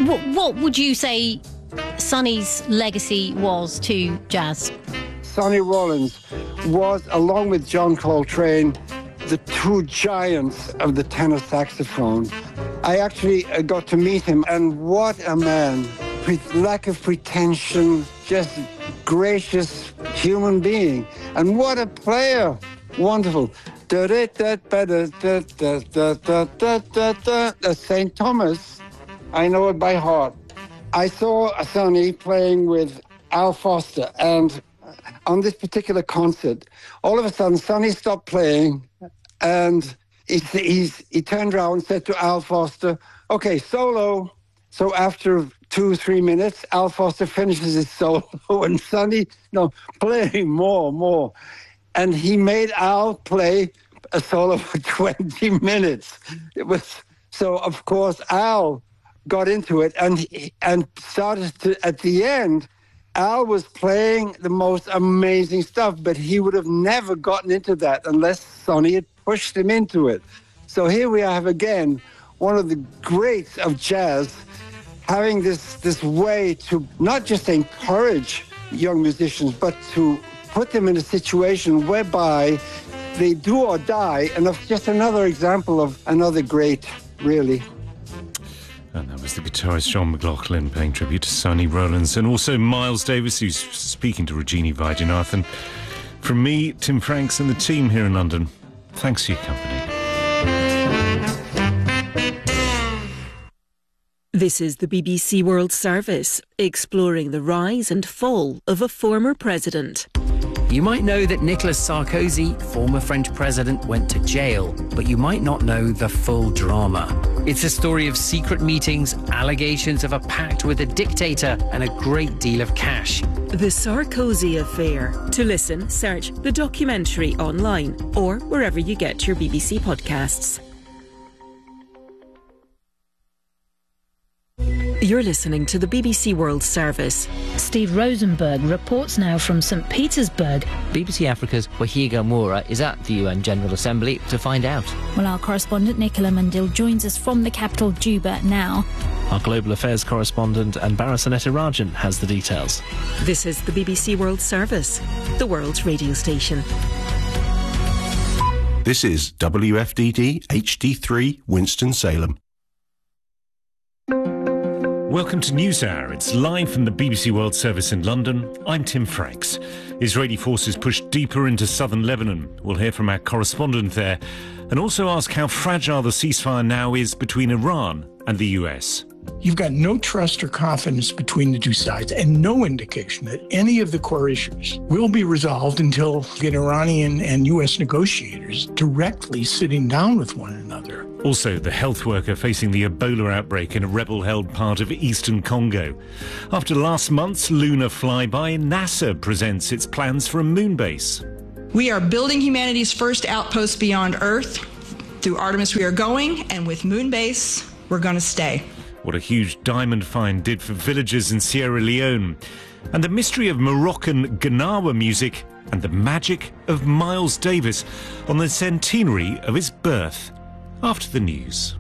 What would you say Sonny's legacy was to jazz? Sonny Rollins was, along with John Coltrane, the two giants of the tenor saxophone. I actually got to meet him, and what a man. Lack of pretension, just gracious human being. And what a player. Wonderful. St. Thomas, I know it by heart. I saw Sonny playing with Al Foster, and on this particular concert, all of a sudden, Sonny stopped playing, and he turned around and said to Al Foster, "Okay, solo." So after 2-3 minutes, Al Foster finishes his solo, and Sonny, playing more. And he made Al play a solo for 20 minutes. It was so, of course, Al got into it and started to, at the end, Al was playing the most amazing stuff, but he would have never gotten into that unless Sonny had pushed him into it. So here we have again one of the greats of jazz having this way to not just encourage young musicians, but to put them in a situation whereby they do or die. And that's just another example of another great, really. And that was the guitarist John McLaughlin paying tribute to Sonny Rollins, and also Miles Davis, who's speaking to Regini Vaidyanathan. From me, Tim Franks, and the team here in London, thanks for your company. This is the BBC World Service, exploring the rise and fall of a former president. You might know that Nicolas Sarkozy, former French president, went to jail, but you might not know the full drama. It's a story of secret meetings, allegations of a pact with a dictator, and a great deal of cash. The Sarkozy Affair. To listen, search the documentary online or wherever you get your BBC podcasts. You're listening to the BBC World Service. Steve Rosenberg reports now from St. Petersburg. BBC Africa's Wahiga Moura is at the UN General Assembly to find out. Well, our correspondent Nicola Mandil joins us from the capital, Juba, now. Our Global Affairs correspondent Anbara Sanetirajan has the details. This is the BBC World Service, the world's radio station. This is WFDD HD3 Winston-Salem. Welcome to NewsHour. It's live from the BBC World Service in London. I'm Tim Franks. Israeli forces push deeper into southern Lebanon. We'll hear from our correspondent there and also ask how fragile the ceasefire now is between Iran and the US. You've got no trust or confidence between the two sides and no indication that any of the core issues will be resolved until you get Iranian and U.S. negotiators directly sitting down with one another. Also, the health worker facing the Ebola outbreak in a rebel-held part of eastern Congo. After last month's lunar flyby, NASA presents its plans for a moon base. We are building humanity's first outpost beyond Earth. Through Artemis we are going, and with Moonbase, we're going to stay. What a huge diamond find did for villagers in Sierra Leone. And the mystery of Moroccan Gnawa music and the magic of Miles Davis on the centenary of his birth. After the news.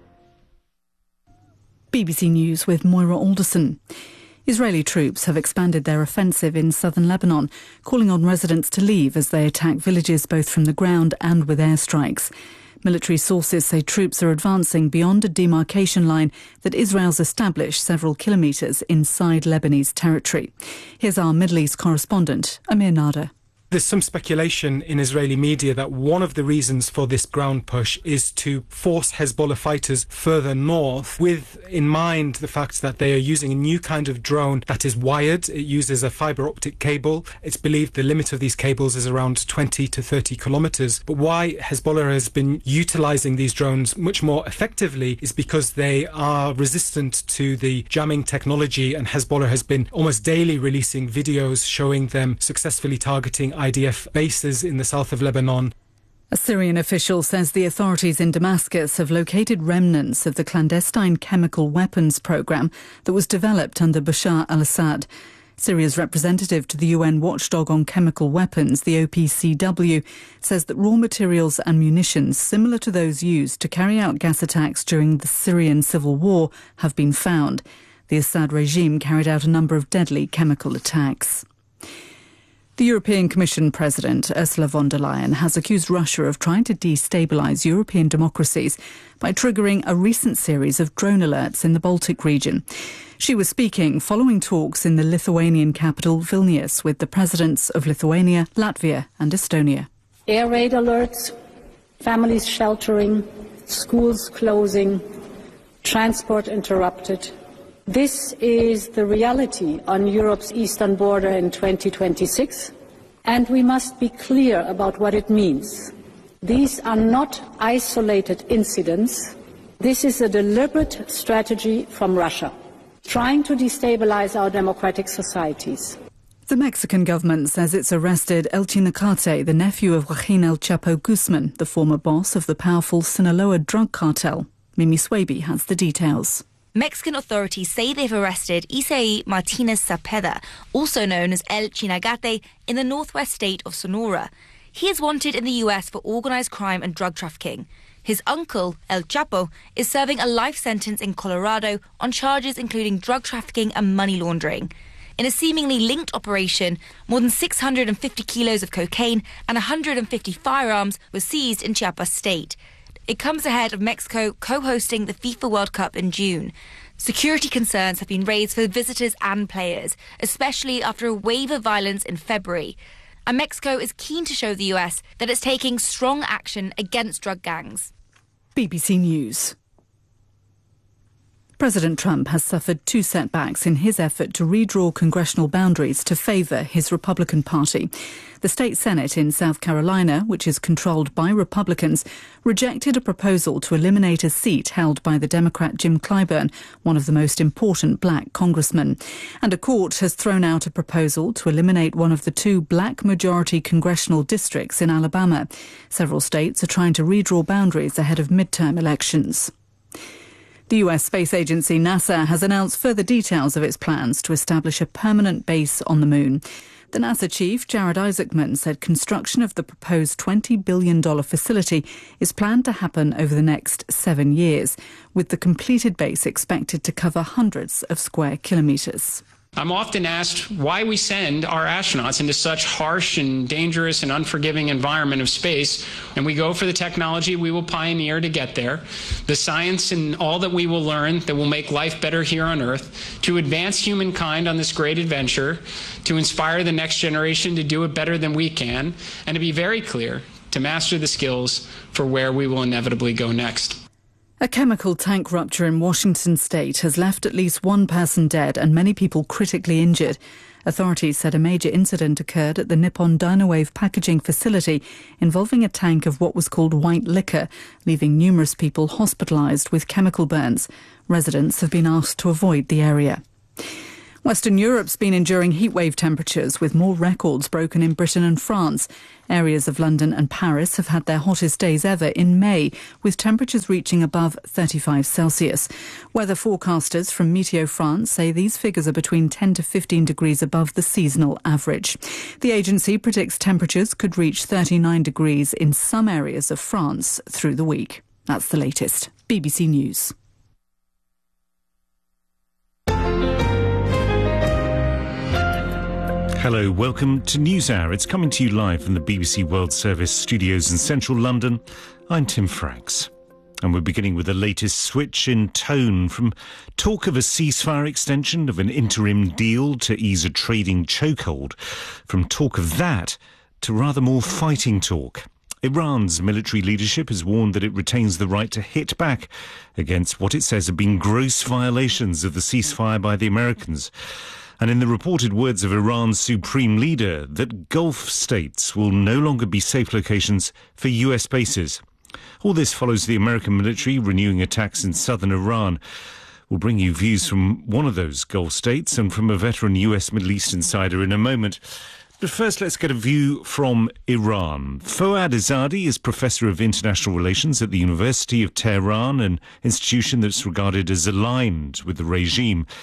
BBC News with Moira Alderson. Israeli troops have expanded their offensive in southern Lebanon, calling on residents to leave as they attack villages both from the ground and with airstrikes. Military sources say troops are advancing beyond a demarcation line that Israel's established several kilometres inside Lebanese territory. Here's our Middle East correspondent, Amir Nader. There's some speculation in Israeli media that one of the reasons for this ground push is to force Hezbollah fighters further north, with in mind the fact that they are using a new kind of drone that is wired. It uses a fibre optic cable. It's believed the limit of these cables is around 20 to 30 kilometres. But why Hezbollah has been utilising these drones much more effectively is because they are resistant to the jamming technology, and Hezbollah has been almost daily releasing videos showing them successfully targeting IDF bases in the south of Lebanon. A Syrian official says the authorities in Damascus have located remnants of the clandestine chemical weapons programme that was developed under Bashar al-Assad. Syria's representative to the UN watchdog on chemical weapons, the OPCW, says that raw materials and munitions similar to those used to carry out gas attacks during the Syrian civil war have been found. The Assad regime carried out a number of deadly chemical attacks. The European Commission President, Ursula von der Leyen, has accused Russia of trying to destabilise European democracies by triggering a recent series of drone alerts in the Baltic region. She was speaking following talks in the Lithuanian capital Vilnius with the presidents of Lithuania, Latvia and Estonia. Air raid alerts, families sheltering, schools closing, transport interrupted. This is the reality on Europe's eastern border in 2026, and we must be clear about what it means. These are not isolated incidents. This is a deliberate strategy from Russia, trying to destabilize our democratic societies. The Mexican government says it's arrested Elchi Nacate, the nephew of Joaquin El Chapo Guzman, the former boss of the powerful Sinaloa drug cartel. Mimi Swaby has the details. Mexican authorities say they've arrested Isaí Martínez Cepeda, also known as El Chinagate, in the northwest state of Sonora. He is wanted in the US for organised crime and drug trafficking. His uncle, El Chapo, is serving a life sentence in Colorado on charges including drug trafficking and money laundering. In a seemingly linked operation, more than 650 kilos of cocaine and 150 firearms were seized in Chiapas state. It comes ahead of Mexico co-hosting the FIFA World Cup in June. Security concerns have been raised for visitors and players, especially after a wave of violence in February. And Mexico is keen to show the US that it's taking strong action against drug gangs. BBC News. President Trump has suffered two setbacks in his effort to redraw congressional boundaries to favour his Republican Party. The state Senate in South Carolina, which is controlled by Republicans, rejected a proposal to eliminate a seat held by the Democrat Jim Clyburn, one of the most important black congressmen. And a court has thrown out a proposal to eliminate one of the two black-majority congressional districts in Alabama. Several states are trying to redraw boundaries ahead of midterm elections. The US space agency NASA has announced further details of its plans to establish a permanent base on the moon. The NASA chief, Jared Isaacman, said construction of the proposed $20 billion facility is planned to happen over the next 7 years, with the completed base expected to cover hundreds of square kilometres. I'm often asked why we send our astronauts into such harsh and dangerous and unforgiving environment of space, and we go for the technology we will pioneer to get there, the science and all that we will learn that will make life better here on Earth, to advance humankind on this great adventure, to inspire the next generation to do it better than we can, and to be very clear, to master the skills for where we will inevitably go next. A chemical tank rupture in Washington state has left at least one person dead and many people critically injured. Authorities said a major incident occurred at the Nippon Dynawave packaging facility involving a tank of what was called white liquor, leaving numerous people hospitalised with chemical burns. Residents have been asked to avoid the area. Western Europe's been enduring heatwave temperatures with more records broken in Britain and France. Areas of London and Paris have had their hottest days ever in May, with temperatures reaching above 35 Celsius. Weather forecasters from Meteo France say these figures are between 10 to 15 degrees above the seasonal average. The agency predicts temperatures could reach 39 degrees in some areas of France through the week. That's the latest. BBC News. Hello, welcome to NewsHour. It's coming to you live from the BBC World Service studios in central London. I'm Tim Fracks. And we're beginning with the latest switch in tone from talk of a ceasefire extension of an interim deal to ease a trading chokehold, from talk of that to rather more fighting talk. Iran's military leadership has warned that it retains the right to hit back against what it says have been gross violations of the ceasefire by the Americans. And in the reported words of Iran's supreme leader, that Gulf states will no longer be safe locations for US bases. All this follows the American military renewing attacks in southern Iran. We'll bring you views from one of those Gulf states and from a veteran US Middle East insider in a moment. But first, let's get a view from Iran. Fouad Azadi is Professor of International Relations at the University of Tehran, an institution that's regarded as aligned with the regime.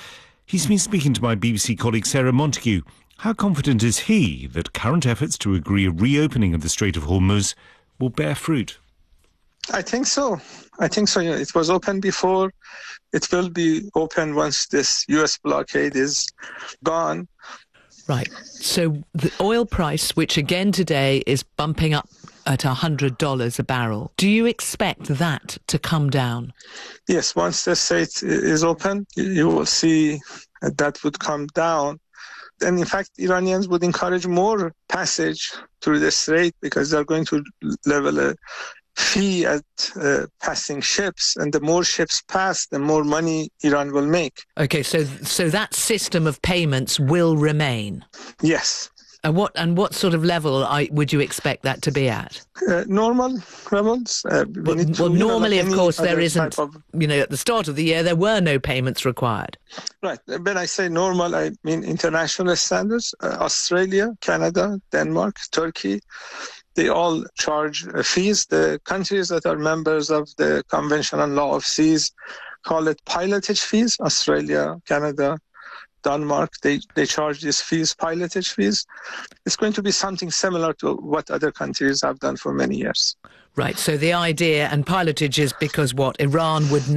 He's been speaking to my BBC colleague Sarah Montague. How confident is he that current efforts to agree a reopening of the Strait of Hormuz will bear fruit? I think so. Yeah, it was open before. It will be open once this U.S. blockade is gone. Right. So the oil price, which again today is bumping up at $100 a barrel, do you expect that to come down? Yes, once the strait is open, you will see that would come down. And in fact, Iranians would encourage more passage through the strait because they're going to level a fee at passing ships, and the more ships pass, the more money Iran will make. Okay, so that system of payments will remain? Yes. And what sort of level would you expect that to be at? Normal levels. Normally, of course, there isn't. At the start of the year, there were no payments required. Right. When I say normal, I mean international standards. Australia, Canada, Denmark, Turkey, they all charge fees. The countries that are members of the Convention on Law of Seas call it pilotage fees. Australia, Canada, Denmark, they charge these fees, pilotage fees. It's going to be something similar to what other countries have done for many years. Right, so the idea, and pilotage is because Iran would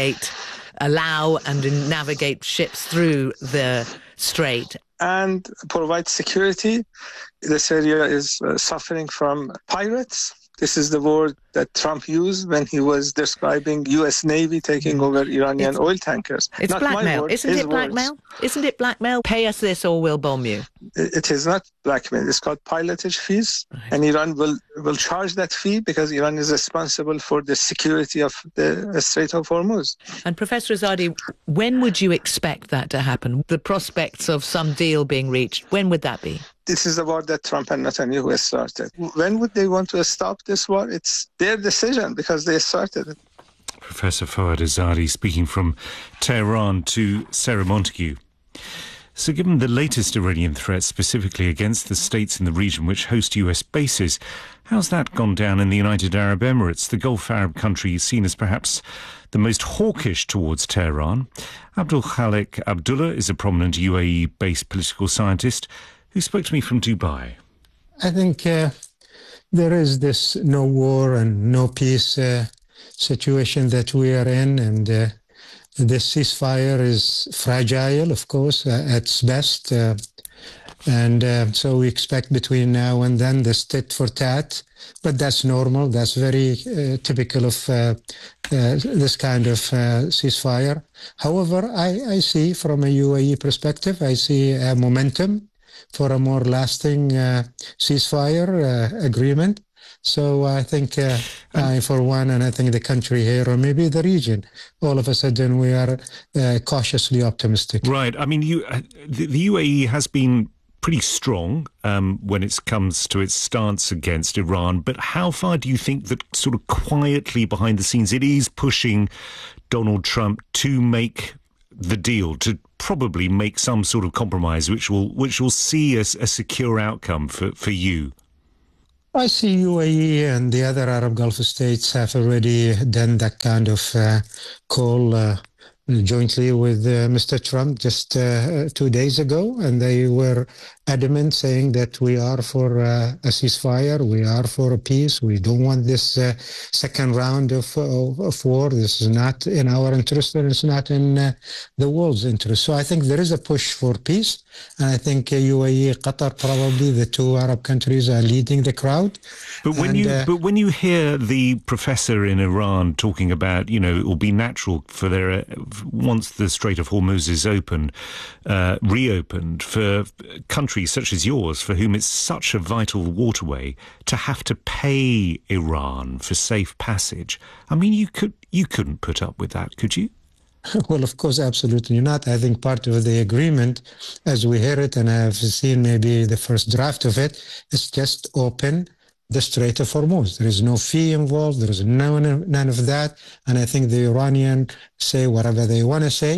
allow and navigate ships through the strait. And provide security. This area is suffering from pirates. This is the word that Trump used when he was describing U.S. Navy taking over Iranian oil tankers. It's not blackmail. Isn't it blackmail? Isn't it blackmail? Pay us this or we'll bomb you. It is not blackmail. It's called pilotage fees. Right. And Iran will charge that fee because Iran is responsible for the security of the Strait of Hormuz. And Professor Azadi, when would you expect that to happen? The prospects of some deal being reached, when would that be? This is the war that Trump and Netanyahu has started. When would they want to stop this war? It's their decision because they started it. Professor Fouad Azadi speaking from Tehran to Sarah Montague. So given the latest Iranian threat specifically against the states in the region which host US bases, how's that gone down in the United Arab Emirates, the Gulf Arab country seen as perhaps the most hawkish towards Tehran? Abdul Khalik Abdullah is a prominent UAE-based political scientist who spoke to me from Dubai. I think there is this no war and no peace situation that we are in, and this ceasefire is fragile, of course, at its best. So we expect between now and then this tit for tat, but that's normal. That's very typical of this kind of ceasefire. However, I see from a UAE perspective, I see a momentum for a more lasting ceasefire agreement. So I think I, for one, and I think the country here, or maybe the region, all of a sudden we are cautiously optimistic. Right. I mean, the UAE has been pretty strong when it comes to its stance against Iran, but how far do you think that sort of quietly behind the scenes it is pushing Donald Trump to make the deal, to probably make some sort of compromise which will see a secure outcome for you? I see UAE and the other Arab Gulf states have already done that kind of call jointly with Mr. Trump just 2 days ago, and they were adamant saying that we are for a ceasefire, we are for a peace, we don't want this second round of war. This is not in our interest and it's not in the world's interest. So I think there is a push for peace, and I think UAE, Qatar, probably the two Arab countries are leading the crowd. But when you hear the professor in Iran talking about, it will be natural for once the Strait of Hormuz is reopened, for countries such as yours, for whom it's such a vital waterway, to have to pay Iran for safe passage. I mean, you couldn't put up with that, could you? Well, of course, absolutely not. I think part of the agreement, as we hear it, and I've seen maybe the first draft of it, is just open the Strait of Hormuz. There is no fee involved. There is none of that. And I think the Iranians say whatever they want to say.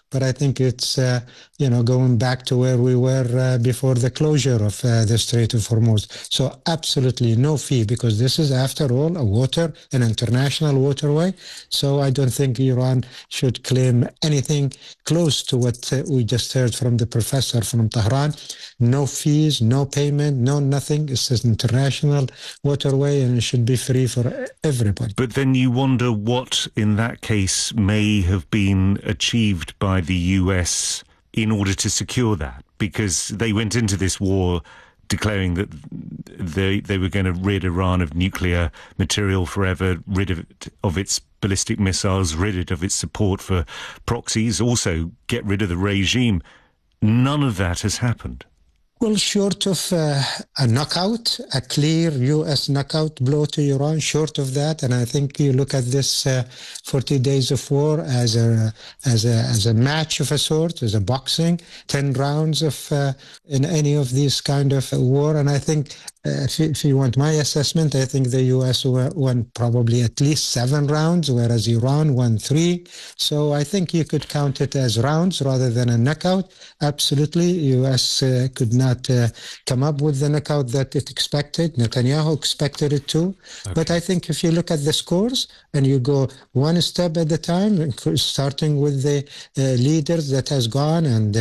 but I think it's, going back to where we were before the closure of the Strait of Hormuz. So absolutely no fee, because this is, after all, an international waterway. So I don't think Iran should claim anything close to what we just heard from the professor from Tehran. No fees, no payment, no nothing. It's an international waterway and it should be free for everybody. But then you wonder what, in that case, may have been achieved by the US in order to secure that, because they went into this war declaring that they were going to rid Iran of nuclear material forever, rid of its ballistic missiles, rid it of its support for proxies, also get rid of the regime. None of that has happened. Well, short of a knockout, a clear U.S. knockout blow to Iran, short of that, and I think you look at this 40 days of war as a match of a sort, as a boxing, 10 rounds of in any of these kind of war, and I think if you want my assessment, I think the U.S. won probably at least 7 rounds, whereas Iran won 3. So I think you could count it as rounds rather than a knockout. Absolutely, U.S. could not come up with the knockout that it expected. Netanyahu expected it too. Okay. But I think if you look at the scores and you go one step at a time, starting with the leaders that has gone and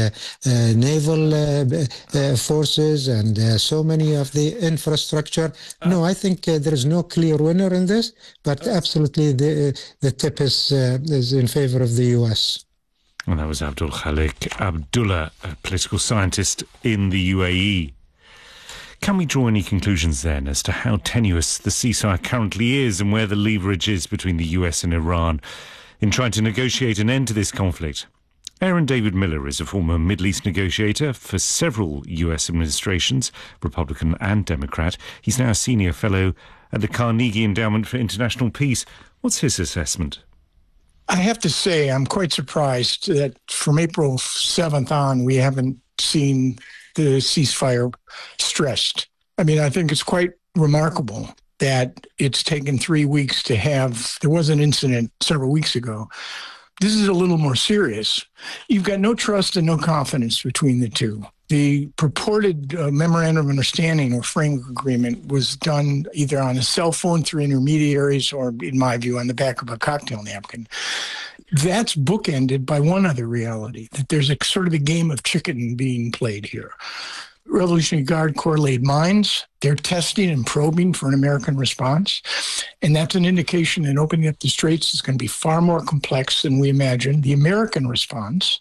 naval forces and so many of the infrastructure. No, I think there is no clear winner in this, but absolutely the tip is in favor of the U.S. And that was Abdul Khalik Abdullah, a political scientist in the UAE. Can we draw any conclusions then as to how tenuous the ceasefire currently is and where the leverage is between the US and Iran in trying to negotiate an end to this conflict? Aaron David Miller is a former Middle East negotiator for several US administrations, Republican and Democrat. He's now a senior fellow at the Carnegie Endowment for International Peace. What's his assessment? I have to say I'm quite surprised that from April 7th on, we haven't seen the ceasefire stressed. I mean, I think it's quite remarkable that it's taken 3 weeks to have, there was an incident several weeks ago. This is a little more serious. You've got no trust and no confidence between the two. The purported memorandum of understanding or framework agreement was done either on a cell phone through intermediaries or, in my view, on the back of a cocktail napkin. That's bookended by one other reality, that there's a sort of a game of chicken being played here. Revolutionary Guard Corps laid mines. They're testing and probing for an American response. And that's an indication that opening up the straits is going to be far more complex than we imagined. The American response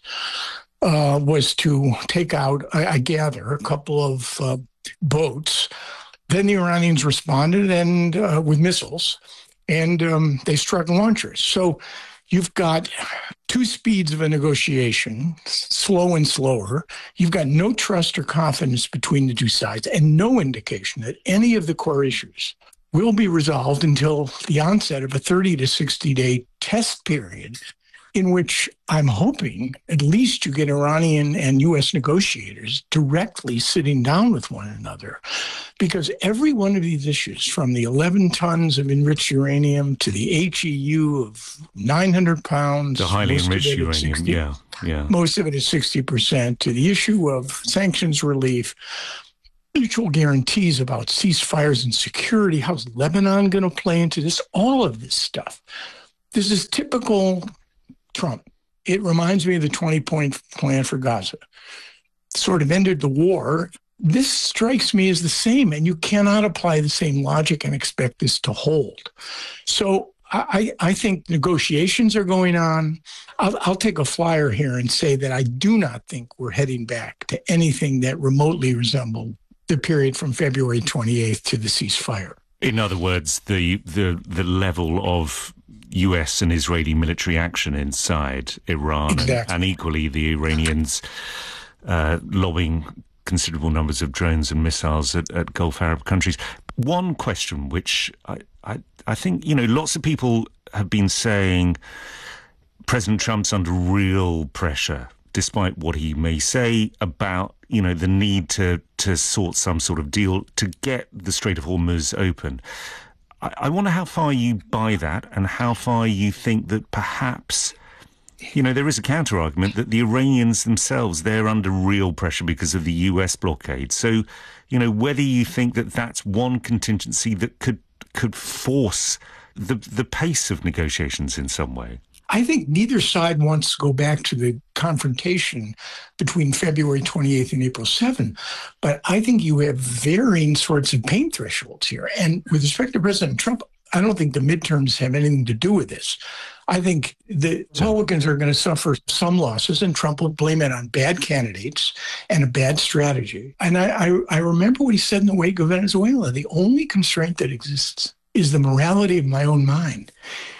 was to take out, I gather, a couple of boats. Then the Iranians responded and with missiles, and they struck launchers. So you've got 2 speeds of a negotiation, slow and slower. You've got no trust or confidence between the two sides and no indication that any of the core issues will be resolved until the onset of a 30 to 60-day test period in which I'm hoping at least you get Iranian and U.S. negotiators directly sitting down with one another. Because every one of these issues, from the 11 tons of enriched uranium to the HEU of 900 pounds. The highly enriched uranium, yeah. Most of it is 60%, to the issue of sanctions relief, mutual guarantees about ceasefires and security. How's Lebanon going to play into this? All of this stuff. This is typical Trump. It reminds me of the 20-point plan for Gaza. Sort of ended the war. This strikes me as the same, and you cannot apply the same logic and expect this to hold. So I think negotiations are going on. I'll take a flyer here and say that I do not think we're heading back to anything that remotely resembled the period from February 28th to the ceasefire. In other words, the level of US and Israeli military action inside Iran, exactly. and equally the Iranians lobbing considerable numbers of drones and missiles at Gulf Arab countries. One question which I think, lots of people have been saying President Trump's under real pressure, despite what he may say about, the need to sort some sort of deal to get the Strait of Hormuz open. I wonder how far you buy that and how far you think that perhaps You know, there is a counter-argument that the Iranians themselves, they're under real pressure because of the US blockade. So, you know, whether you think that that's one contingency that could force the pace of negotiations in some way. I think neither side wants to go back to the confrontation between February 28th and April 7th. But I think you have varying sorts of pain thresholds here. And with respect to President Trump, I don't think the midterms have anything to do with this. I think the Republicans are going to suffer some losses, and Trump will blame it on bad candidates and a bad strategy. And I remember what he said in the wake of Venezuela. The only constraint that exists is the morality of my own mind.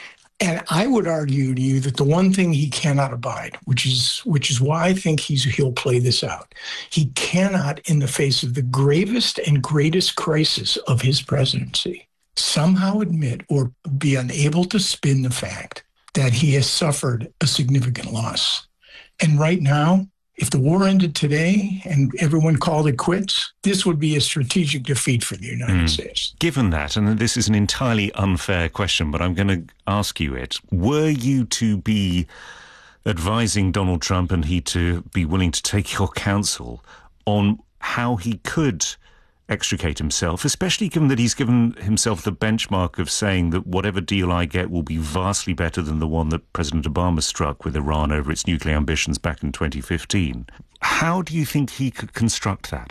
And I would argue to you that the one thing he cannot abide, which is why I think he'll play this out, he cannot, in the face of the gravest and greatest crisis of his presidency, somehow admit or be unable to spin the fact that he has suffered a significant loss. And right now, if the war ended today and everyone called it quits, this would be a strategic defeat for the United States. Given that, and this is an entirely unfair question, but I'm going to ask you it, were you to be advising Donald Trump and he to be willing to take your counsel on how he could extricate himself, especially given that he's given himself the benchmark of saying that whatever deal I get will be vastly better than the one that President Obama struck with Iran over its nuclear ambitions back in 2015. How do you think he could construct that?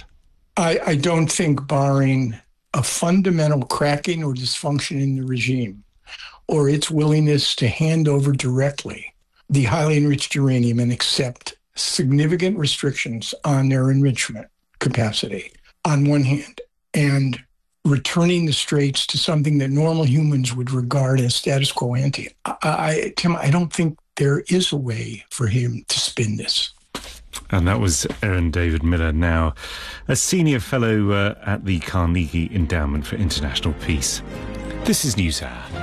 I don't think, barring a fundamental cracking or dysfunction in the regime, or its willingness to hand over directly the highly enriched uranium and accept significant restrictions on their enrichment capacity, on one hand, and returning the straits to something that normal humans would regard as status quo ante. Tim, I don't think there is a way for him to spin this. And that was Aaron David Miller, now a senior fellow at the Carnegie Endowment for International Peace. This is NewsHour.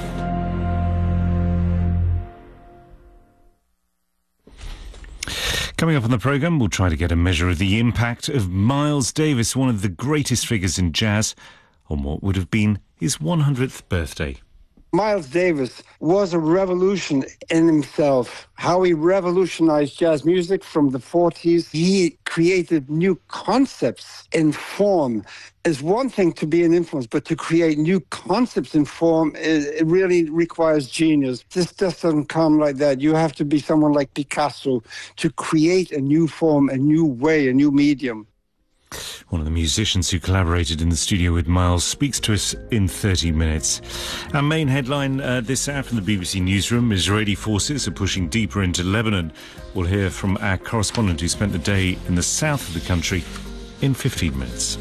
Coming up on the programme, we'll try to get a measure of the impact of Miles Davis, one of the greatest figures in jazz, on what would have been his 100th birthday. Miles Davis was a revolution in himself. How he revolutionized jazz music from the 40s. He created new concepts in form. It's one thing to be an influence, but to create new concepts in form, it really requires genius. This just doesn't come like that. You have to be someone like Picasso to create a new form, a new way, a new medium. One of the musicians who collaborated in the studio with Miles speaks to us in 30 minutes. Our main headline this hour from the BBC Newsroom: Israeli forces are pushing deeper into Lebanon. We'll hear from our correspondent who spent the day in the south of the country in 15 minutes.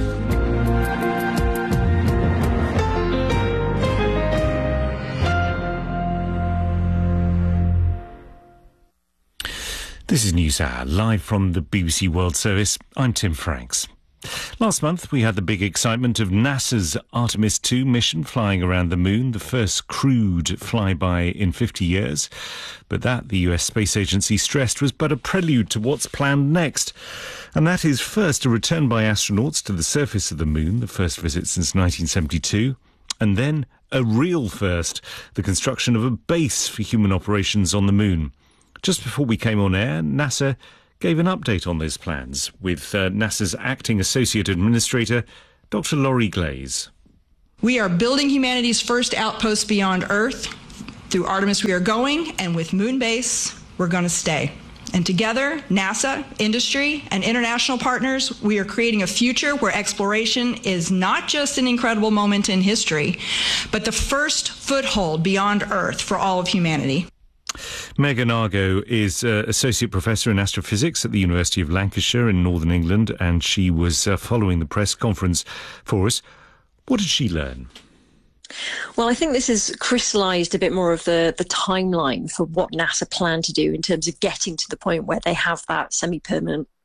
This is NewsHour, live from the BBC World Service. I'm Tim Franks. Last month, we had the big excitement of NASA's Artemis 2 mission flying around the moon, the first crewed flyby in 50 years. But that, the US Space Agency stressed, was but a prelude to what's planned next. And that is first a return by astronauts to the surface of the moon, the first visit since 1972. And then a real first, the construction of a base for human operations on the moon. Just before we came on air, NASA gave an update on those plans with NASA's acting associate administrator, Dr. Laurie Glaze. We are building humanity's first outpost beyond Earth. Through Artemis we are going, and with Moonbase we're going to stay. And together, NASA, industry, and international partners, we are creating a future where exploration is not just an incredible moment in history, but the first foothold beyond Earth for all of humanity. Megan Argo is Associate Professor in Astrophysics at the University of Lancashire in Northern England, and she was following the press conference for us. What did she learn? Well, I think this has crystallised a bit more of the timeline for what NASA plan to do in terms of getting to the point where they have that semi-permanent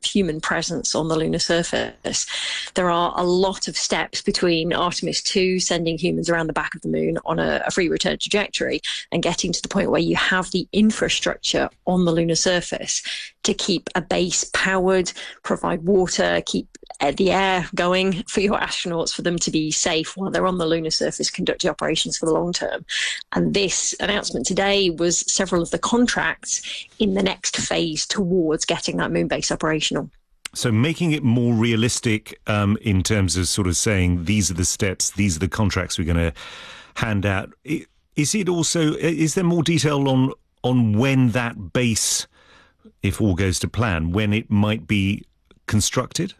human presence on the lunar surface. There are a lot of steps between Artemis 2, sending humans around the back of the moon on a free return trajectory, and getting to the point where you have the infrastructure on the lunar surface to keep a base powered, provide water, keep the air going for your astronauts, for them to be safe while they're on the lunar surface conducting operations for the long term. And this announcement today was several of the contracts in the next phase towards getting that moon base operational. So making it more realistic in terms of sort of saying these are the steps, these are the contracts we're going to hand out. Is there more detail on when that base, if all goes to plan, when it might be constructed?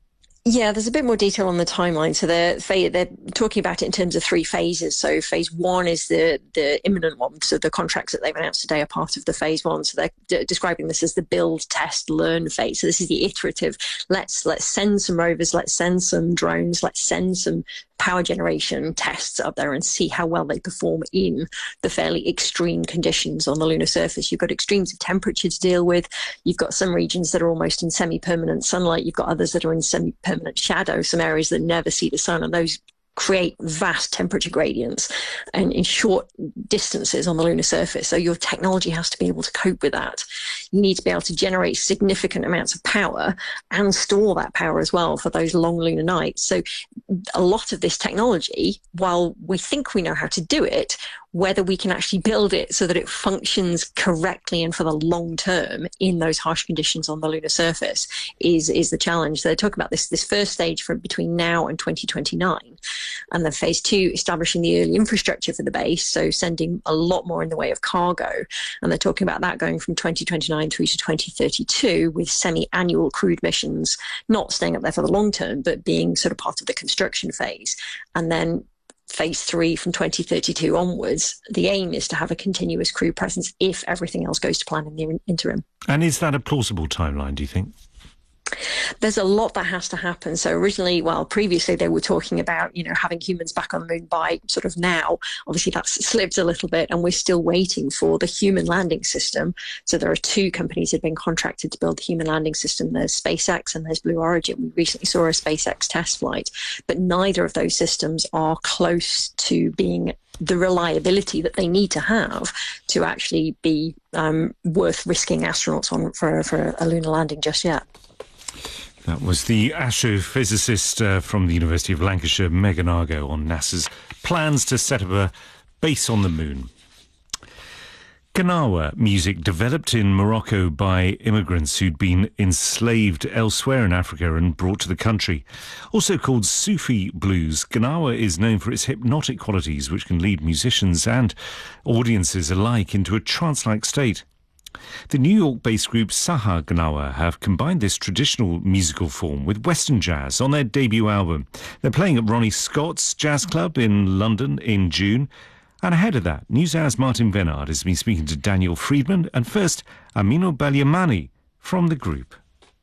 Yeah, there's a bit more detail on the timeline. So they're talking about it in terms of 3 phases. So phase 1 is the imminent one. So the contracts that they've announced today are part of the phase 1. So they're describing this as the build, test, learn phase. So this is the iterative. Let's send some rovers, let's send some drones, let's send some power generation tests up there and see how well they perform in the fairly extreme conditions on the lunar surface. You've got extremes of temperature to deal with. You've got some regions that are almost in semi-permanent sunlight. You've got others that are in semi-permanent shadow, some areas that never see the sun, and those create vast temperature gradients and in short distances on the lunar surface. So your technology has to be able to cope with that. You need to be able to generate significant amounts of power and store that power as well for those long lunar nights. So a lot of this technology, while we think we know how to do it, whether we can actually build it so that it functions correctly and for the long term in those harsh conditions on the lunar surface is the challenge. So they're talking about this first stage for between now and 2029. And then phase 2, establishing the early infrastructure for the base, so sending a lot more in the way of cargo. And they're talking about that going from 2029 through to 2032 with semi-annual crewed missions, not staying up there for the long term, but being sort of part of the construction phase. And then phase 3 from 2032 onwards, the aim is to have a continuous crew presence if everything else goes to plan in the interim. And is that a plausible timeline, do you think? There's a lot that has to happen. So previously they were talking about, having humans back on the moon by sort of now. Obviously that's slipped a little bit, and we're still waiting for the human landing system. So there are 2 companies that have been contracted to build the human landing system. There's SpaceX and there's Blue Origin. We recently saw a SpaceX test flight, but neither of those systems are close to being the reliability that they need to have to actually be worth risking astronauts on for a lunar landing just yet. That was the astrophysicist from the University of Lancashire, Megan Argo, on NASA's plans to set up a base on the moon. Gnawa music, developed in Morocco by immigrants who'd been enslaved elsewhere in Africa and brought to the country. Also called Sufi blues, Gnawa is known for its hypnotic qualities, which can lead musicians and audiences alike into a trance-like state. The New York-based group Saha Gnawa have combined this traditional musical form with Western jazz on their debut album. They're playing at Ronnie Scott's Jazz Club in London in June. And ahead of that, NewsHour's Martin Venard has been speaking to Daniel Friedman and first Amino Balyamani from the group.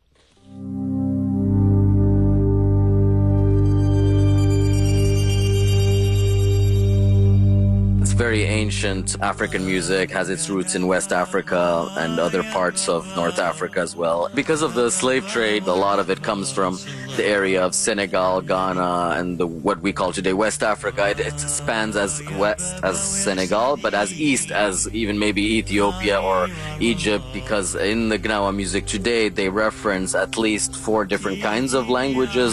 It's very ancient African music, has its roots in West Africa and other parts of North Africa as well. Because of the slave trade, a lot of it comes from the area of Senegal, Ghana, and what we call today West Africa. It spans as west as Senegal, but as east as even maybe Ethiopia or Egypt, because in the Gnawa music today, they reference at least 4 different kinds of languages.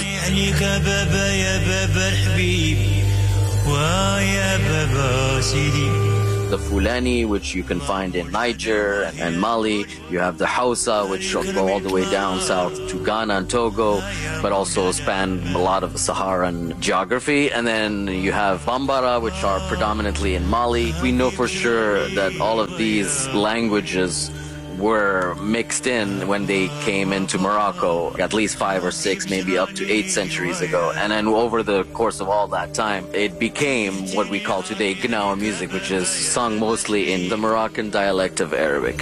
The Fulani, which you can find in Niger and Mali. You have the Hausa, which go all the way down south to Ghana and Togo, but also span a lot of the Saharan geography. And then you have Bambara, which are predominantly in Mali. We know for sure that all of these languages were mixed in when they came into Morocco at least 5 or 6, maybe up to 8 centuries ago. And then over the course of all that time, it became what we call today Gnawa music, which is sung mostly in the Moroccan dialect of Arabic.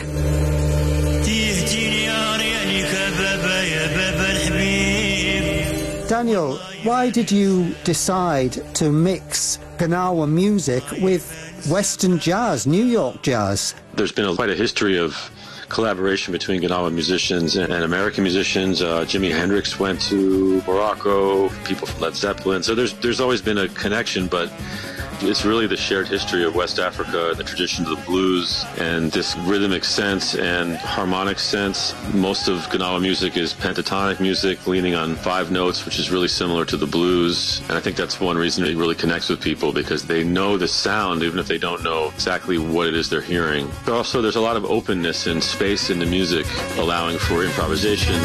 Daniel, why did you decide to mix Gnawa music with Western jazz, New York jazz? There's been quite a history of collaboration between Gnawa musicians and American musicians. Jimi Hendrix went to Morocco, people from Led Zeppelin. So there's always been a connection, but it's really the shared history of West Africa, the tradition of the blues, and this rhythmic sense and harmonic sense. Most of Gnawa music is pentatonic music, leaning on 5 notes, which is really similar to the blues. And I think that's one reason it really connects with people, because they know the sound, even if they don't know exactly what it is they're hearing. But also, there's a lot of openness and space in the music, allowing for improvisation.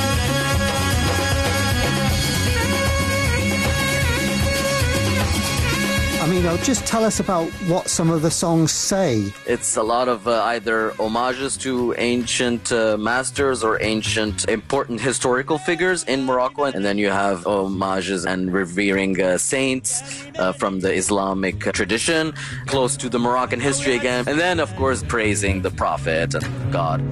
Amino, just tell us about what some of the songs say. It's a lot of either homages to ancient masters or ancient important historical figures in Morocco. And then you have homages and revering saints from the Islamic tradition, close to the Moroccan history again. And then, of course, praising the Prophet and God.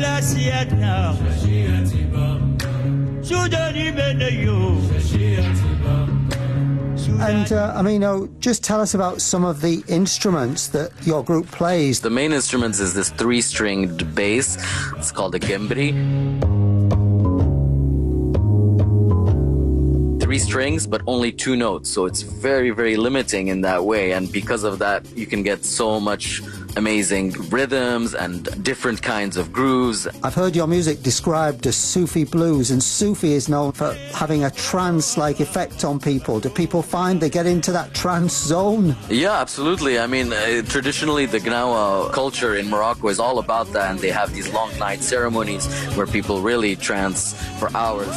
And Amino, just tell us about some of the instruments that your group plays. The main instruments is this 3-stringed bass. It's called a gembri. 3 strings, but only 2 notes. So it's very, very limiting in that way. And because of that, you can get so much amazing rhythms and different kinds of grooves. I've heard your music described as Sufi blues, and Sufi is known for having a trance-like effect on people. Do people find they get into that trance zone? Yeah, absolutely. I mean, traditionally the Gnawa culture in Morocco is all about that, and they have these long night ceremonies where people really trance for hours.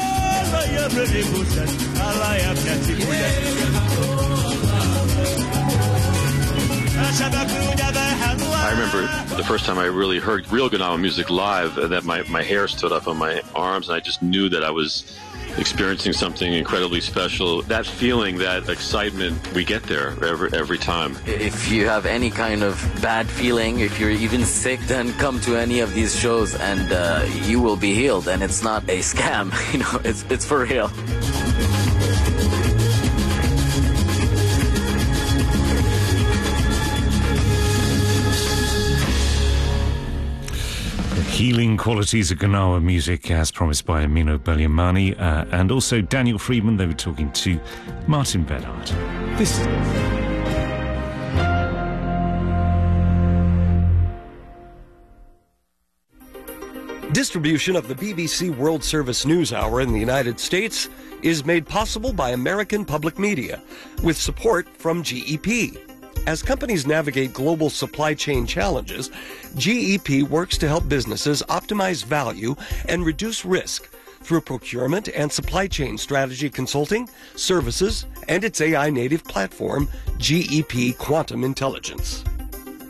I remember the first time I really heard real Gnawa music live, that my hair stood up on my arms, and I just knew that I was experiencing something incredibly special. That feeling, that excitement, we get there every time. If you have any kind of bad feeling, if you're even sick, then come to any of these shows and you will be healed. And it's not a scam, it's for real. Healing qualities of Gnawa music, as promised by Amino Belimani, and also Daniel Friedman. They were talking to Martin Bedard. Distribution of the BBC World Service News Hour in the United States is made possible by American Public Media, with support from GEP. As companies navigate global supply chain challenges, GEP works to help businesses optimize value and reduce risk through procurement and supply chain strategy consulting, services, and its AI-native platform, GEP Quantum Intelligence.